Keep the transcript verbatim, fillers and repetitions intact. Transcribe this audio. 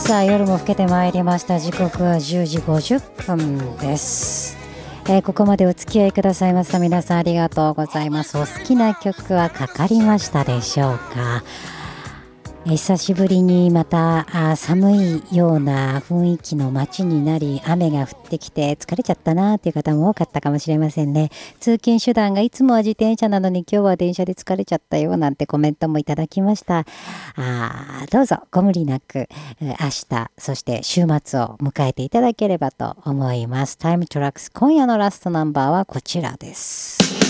さあ夜も更けてまいりました。時刻はじゅうじごじゅっぷんです。えー、ここまでお付き合いくださいました皆さんありがとうございます。お好きな曲はかかりましたでしょうか。えー、久しぶりにまたあ寒いような雰囲気の街になり、雨が降ってきて疲れちゃったなっていう方も多かったかもしれませんね。通勤手段がいつもは自転車なのに今日は電車で疲れちゃったよなんてコメントもいただきました。あどうぞご無理なく明日そして週末を迎えていただければと思います。タイムトラックス、今夜のラストナンバーはこちらです。